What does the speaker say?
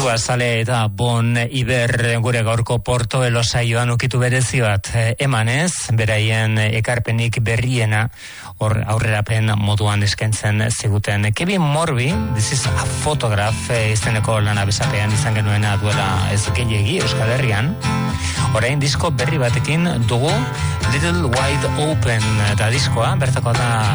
Ordua Zale eta Bon Iber gure gaurko Portobelo saioan ukitu berezi bat emanez, beraien ekarpenik berriena hor aurrerapen moduan eskaintzen ziguten. Kevin Morby, This is a Photograph izeneko lana besapean izan genuena duela ez gehiegi Euskal Herrian. Orain disko berri batekin dugu Little Wide Open eta diskoa bertako da